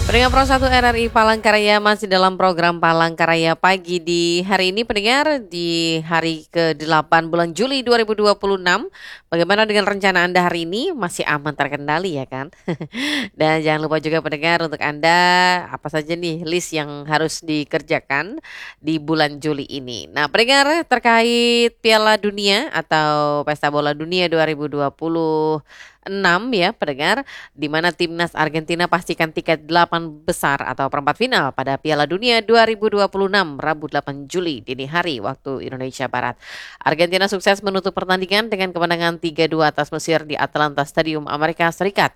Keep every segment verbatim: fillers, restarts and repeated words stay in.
Pendengar Pro satu R R I Palangkaraya masih dalam program Palangkaraya Pagi di hari ini, pendengar, di hari ke delapan bulan Juli dua ribu dua puluh enam. Bagaimana dengan rencana Anda hari ini? Masih aman terkendali ya kan? Dan jangan lupa juga pendengar, untuk Anda apa saja nih list yang harus dikerjakan di bulan Juli ini. Nah, pendengar, terkait Piala Dunia atau Pesta Bola Dunia dua ribu dua puluh enam ya pendengar, di mana timnas Argentina pastikan tiket delapan besar atau perempat final pada Piala Dunia dua ribu dua puluh enam Rabu delapan Juli dini hari waktu Indonesia Barat. Argentina sukses menutup pertandingan dengan kemenangan tiga dua atas Mesir di Atlanta Stadium Amerika Serikat.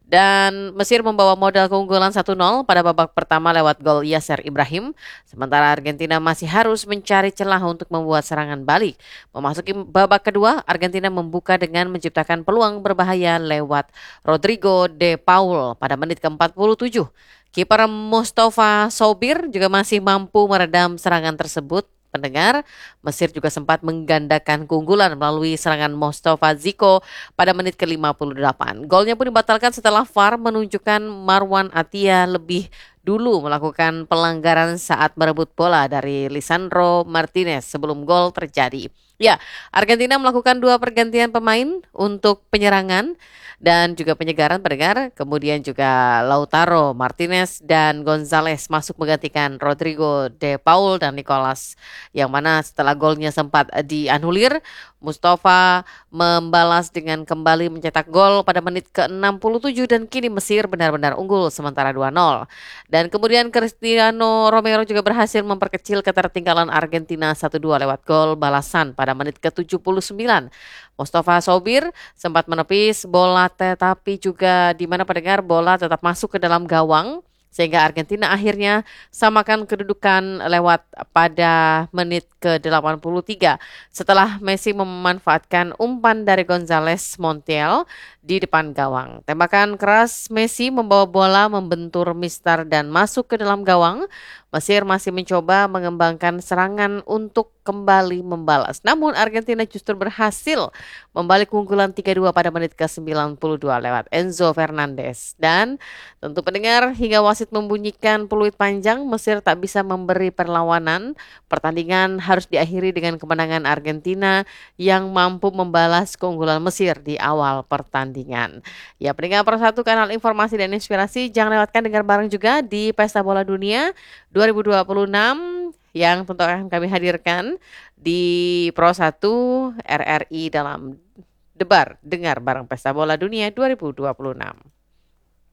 Dan Mesir membawa modal keunggulan satu nol pada babak pertama lewat gol Yasser Ibrahim. Sementara Argentina masih harus mencari celah untuk membuat serangan balik. Memasuki babak kedua, Argentina membuka dengan menciptakan peluang berbahaya lewat Rodrigo De Paul pada menit ke empat puluh tujuh. Kiper Mustafa Sobir juga masih mampu meredam serangan tersebut. Pendengar, Mesir juga sempat menggandakan keunggulan melalui serangan Mustafa Ziko pada menit ke lima puluh delapan. Golnya pun dibatalkan setelah V A R menunjukkan Marwan Attia lebih dulu melakukan pelanggaran saat merebut bola dari Lisandro Martinez sebelum gol terjadi. Ya, Argentina melakukan dua pergantian pemain untuk penyerangan dan juga penyegaran pendengar. Kemudian juga Lautaro Martinez dan Gonzalez masuk menggantikan Rodrigo De Paul dan Nicolas, yang mana setelah golnya sempat dianulir, Mustafa membalas dengan kembali mencetak gol pada menit ke enam puluh tujuh dan kini Mesir benar-benar unggul sementara dua nol. Dan kemudian Cristiano Romero juga berhasil memperkecil ketertinggalan Argentina satu dua lewat gol balasan pada menit ke tujuh puluh sembilan. Mustafa Sobir sempat menepis bola, tetapi juga di mana pendengar bola tetap masuk ke dalam gawang sehingga Argentina akhirnya samakan kedudukan lewat pada menit ke delapan puluh tiga setelah Messi memanfaatkan umpan dari Gonzalez Montiel di depan gawang. Tembakan keras Messi membawa bola membentur Mistar dan masuk ke dalam gawang. Mesir masih mencoba mengembangkan serangan untuk kembali membalas. Namun Argentina justru berhasil membalik keunggulan tiga dua pada menit ke sembilan puluh dua lewat Enzo Fernandez. Dan tentu pendengar, hingga wasit membunyikan peluit panjang, Mesir tak bisa memberi perlawanan. Pertandingan harus diakhiri dengan kemenangan Argentina yang mampu membalas keunggulan Mesir di awal pertandingan. Ya, pendengar Persatu, kanal informasi dan inspirasi, jangan lewatkan dengar bareng juga di Pesta Bola Dunia dua ribu dua puluh enam yang tentu akan kami hadirkan di Pro satu R R I dalam Debar Dengar Bareng Pesta Bola Dunia dua ribu dua puluh enam.